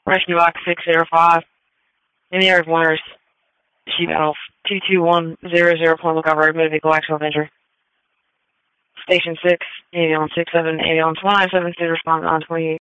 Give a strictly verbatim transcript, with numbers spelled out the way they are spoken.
Rescue Box six zero five. In the area of Winters. Sheep Battle two two one zero zero. Point lookout road motor vehicle actual adventure. Station six, Avion six seven, Avion two nine seven, to respond on twenty-eight.